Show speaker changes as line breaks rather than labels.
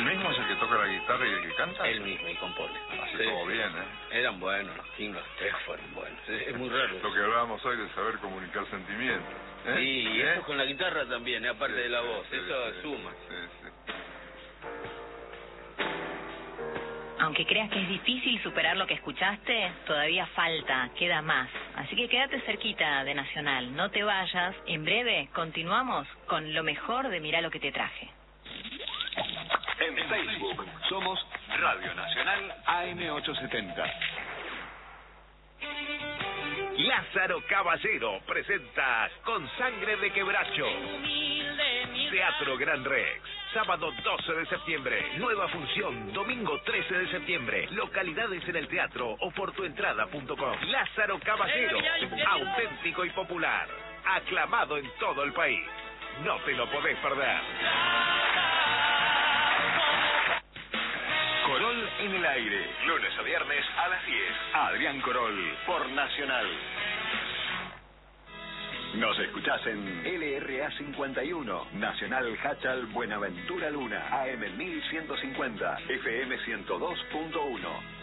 mismo es el que toca la guitarra y el que canta?
Él mismo y compone.
Hace todo bien,
Eran buenos, los King, los tres fueron buenos. Es muy raro.
Lo que hablábamos hoy de saber comunicar sentimientos.
Sí, y eso con la guitarra también, aparte de la voz, eso suma.
Sí.
Aunque creas que es difícil superar lo que escuchaste, todavía falta, queda más. Así que quédate cerquita de Nacional, no te vayas. En breve continuamos con lo mejor de Mirá lo que te traje.
En Facebook somos Radio Nacional AM870.
Lázaro Caballero presenta Con Sangre de Quebracho. Teatro Gran Rex. Sábado 12 de septiembre. Nueva función. Domingo 13 de septiembre. Localidades en el teatro o por tuentrada.com. Lázaro Caballero. Auténtico y popular. Aclamado en todo el país. No te lo podés perder.
Corol en el aire. Lunes a viernes a las 10. Adrián Corol por Nacional. Nos escuchás en LRA 51, Nacional Hachal Buenaventura Luna, AM 1150, FM 102.1.